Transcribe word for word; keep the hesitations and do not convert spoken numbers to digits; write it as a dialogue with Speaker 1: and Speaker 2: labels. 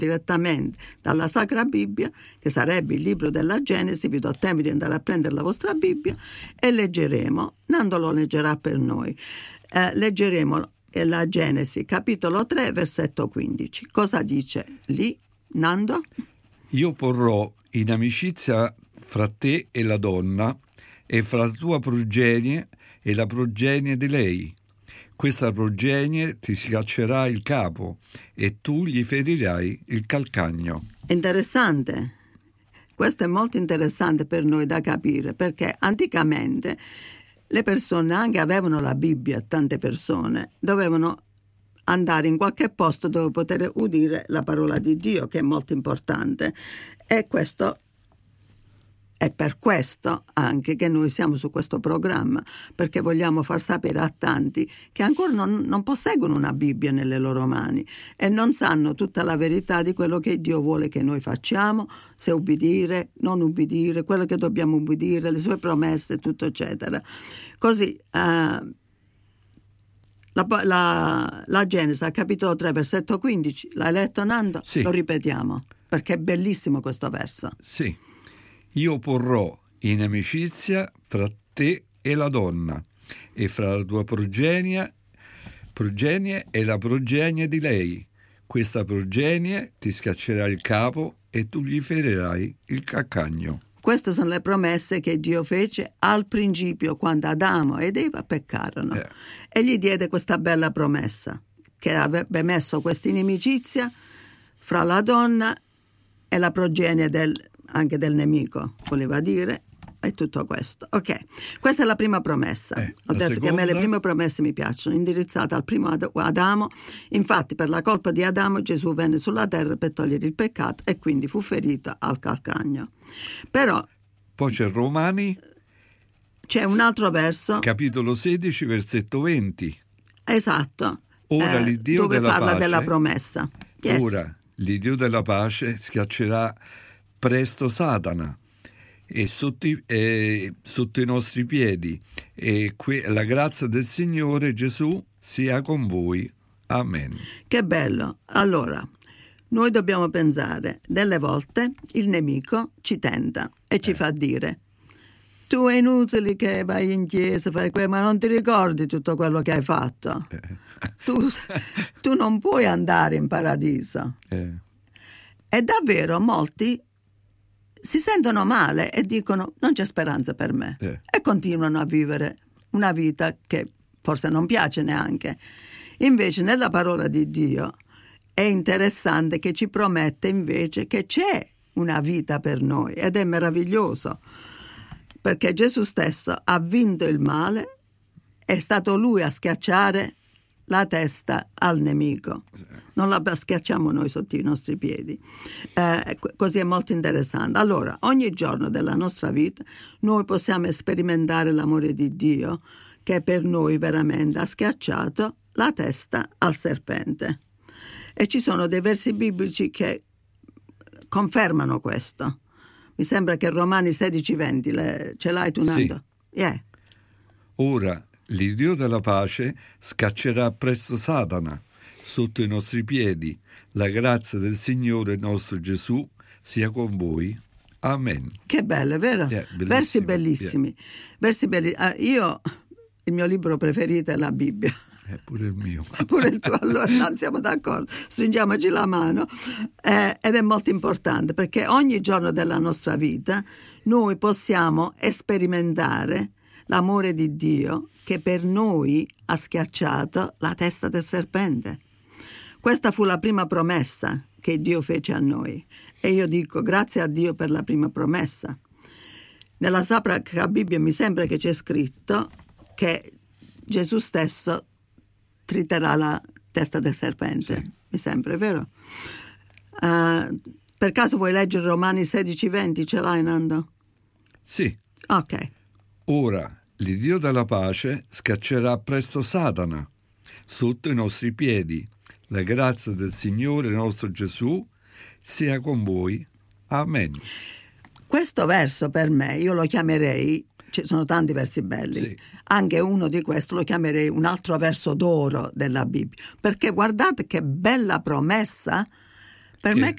Speaker 1: direttamente dalla Sacra Bibbia, che sarebbe il libro della Genesi. Vi do tempo di andare a prendere la vostra Bibbia e leggeremo. Nando lo leggerà per noi. Eh, leggeremo la Genesi, capitolo tre, versetto quindici. Cosa dice lì, Nando?
Speaker 2: Io porrò in amicizia fra te e la donna, e fra la tua progenie e la progenie di lei. Questa progenie ti schiaccerà il capo e tu gli ferirai il calcagno.
Speaker 1: Interessante. Questo è molto interessante per noi da capire, perché anticamente le persone anche avevano la Bibbia, tante persone dovevano andare in qualche posto dove poter udire la parola di Dio, che è molto importante. E questo è per questo anche che noi siamo su questo programma, perché vogliamo far sapere a tanti che ancora non, non posseggono una Bibbia nelle loro mani e non sanno tutta la verità di quello che Dio vuole che noi facciamo, se ubbidire, non ubbidire, quello che dobbiamo ubbidire, le sue promesse, tutto eccetera. Così uh, la, la, la Genesi, capitolo tre, versetto quindici, l'hai letto, Nando?
Speaker 2: Sì.
Speaker 1: Lo ripetiamo, perché è bellissimo questo verso.
Speaker 2: Sì. Io porrò in amicizia fra te e la donna, e fra la tua progenie, progenie e la progenie di lei. Questa progenie ti schiaccerà il capo e tu gli ferirai il calcagno.
Speaker 1: Queste sono le promesse che Dio fece al principio, quando Adamo ed Eva peccarono.
Speaker 2: Eh.
Speaker 1: E gli diede questa bella promessa, che avrebbe messo questa inimicizia fra la donna e la progenie del, anche del nemico, voleva dire, e tutto questo. Ok, questa è la prima promessa.
Speaker 2: Eh,
Speaker 1: Ho detto
Speaker 2: seconda?
Speaker 1: che a me le prime promesse mi piacciono, indirizzate al primo Ad- Adamo. Infatti, per la colpa di Adamo, Gesù venne sulla terra per togliere il peccato e quindi fu ferito al calcagno. Però
Speaker 2: Poi c'è Romani,
Speaker 1: c'è un altro verso,
Speaker 2: capitolo sedici, versetto venti.
Speaker 1: esatto,
Speaker 2: Ora
Speaker 1: eh,
Speaker 2: l'Iddio
Speaker 1: dove
Speaker 2: della
Speaker 1: parla
Speaker 2: pace,
Speaker 1: della promessa. Yes.
Speaker 2: Ora l'Iddio della pace schiaccerà presto Satana e sotto i, eh, sotto i nostri piedi, e que- la grazia del Signore Gesù sia con voi. Amen.
Speaker 1: Che bello. Allora, noi dobbiamo pensare, delle volte il nemico ci tenta e ci
Speaker 2: Eh.
Speaker 1: fa dire: tu è inutile che vai in chiesa, fai quello, ma non ti ricordi tutto quello che hai fatto.
Speaker 2: Eh.
Speaker 1: Tu, tu non puoi andare in paradiso.
Speaker 2: Eh.
Speaker 1: E davvero molti si sentono male e dicono: non c'è speranza per me.
Speaker 2: Eh.
Speaker 1: E continuano a vivere una vita che forse non piace neanche. Invece nella parola di Dio è interessante che ci promette invece che c'è una vita per noi, ed è meraviglioso, perché Gesù stesso ha vinto il male, è stato lui a schiacciare la testa al nemico, non la schiacciamo noi sotto i nostri piedi. Eh, così è molto interessante. Allora, ogni giorno della nostra vita noi possiamo sperimentare l'amore di Dio, che per noi veramente ha schiacciato la testa al serpente. E ci sono dei versi biblici che confermano questo. Mi sembra che Romani sedici venti, le, ce l'hai tu, Nando?
Speaker 2: Sì.
Speaker 1: Yeah.
Speaker 2: Ora l'Iddio della pace scaccerà presto Satana sotto i nostri piedi. La grazia del Signore nostro Gesù sia con voi. Amen.
Speaker 1: Che bello, è vero?
Speaker 2: Yeah, bellissimo.
Speaker 1: Versi bellissimi. Yeah. Versi belli. Ah, io, il mio libro preferito è la Bibbia.
Speaker 2: È pure il mio.
Speaker 1: Pure il tuo, allora non siamo d'accordo, stringiamoci la mano. Eh, ed è molto importante, perché ogni giorno della nostra vita noi possiamo sperimentare l'amore di Dio, che per noi ha schiacciato la testa del serpente. Questa fu la prima promessa che Dio fece a noi, e io dico grazie a Dio per la prima promessa. Nella Sacra Bibbia mi sembra che c'è scritto che Gesù stesso triterà la testa del serpente. Sì. Mi sembra, è vero? Uh, per caso vuoi leggere Romani sedici venti? Ce l'hai, Nando?
Speaker 2: Sì.
Speaker 1: Ok.
Speaker 2: Ora l'Iddio della pace scaccerà presto Satana sotto i nostri piedi. La grazia del Signore nostro Gesù sia con voi. Amen.
Speaker 1: Questo verso per me, io lo chiamerei, ci sono tanti versi belli, sì. Anche uno di questi lo chiamerei un altro verso d'oro della Bibbia, perché guardate che bella promessa Per
Speaker 2: Che-
Speaker 1: me